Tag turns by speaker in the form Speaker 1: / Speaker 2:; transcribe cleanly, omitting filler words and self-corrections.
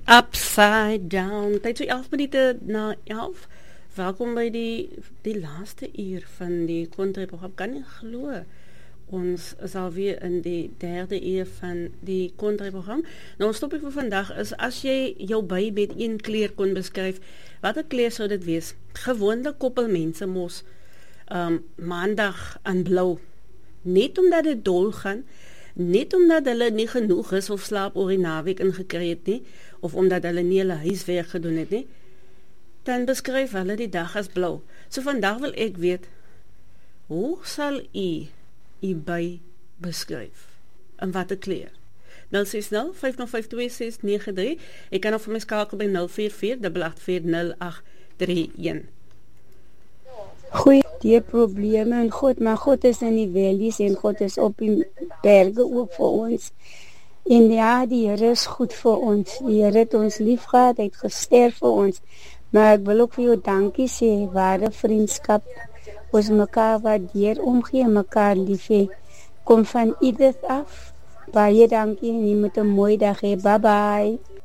Speaker 1: Upside down. Tyd so 11 minute na 11. Welkom by die laaste uur van die Kontribprogram. Kan nie glo. Ons is alweer in die derde uur van die Kontribprogram. Nou ons topik vir vandag is, as jy jou by met een kleur kon beskryf, watter kleur sou dit wees? Gewoonlik koppel mense mos maandag aan blou. Net omdat dit dol gaan, net omdat hulle nie genoeg is of slaap oor die naweek ingekry het nie, of omdat hulle nie hulle huiswerk gedoen het nie, dan beskryf hulle die dag as blou. So vandag wil ek weet, hoe sal u by beskryf? En wat 'n kleur? 060-505-2693. Ek kan ook vir my skakel by 044-884-0831.
Speaker 2: Goeie die probleme en God, maar God is in die valleys en God is op die berge ook vir ons. En ja, die Here is goed vir ons. Die Here het ons lief gehad, hy het gesterf vir ons. Maar ek wil ook vir jou dankie sê, ware vriendskap, ons mekaar waardeer, omgee, mekaar lief hê. Kom van Edith af. Baie dankie en jy moet 'n mooi dag hê. Bye bye.